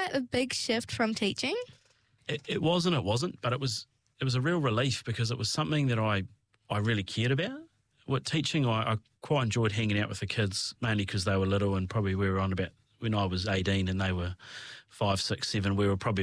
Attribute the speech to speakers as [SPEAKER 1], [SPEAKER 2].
[SPEAKER 1] that a big shift from teaching?
[SPEAKER 2] It was and it wasn't, but it was a real relief because it was something that I really cared about. With teaching, I quite enjoyed hanging out with the kids, mainly because they were little and probably we were on about, when I was 18 and they were 5, 6, 7, we were probably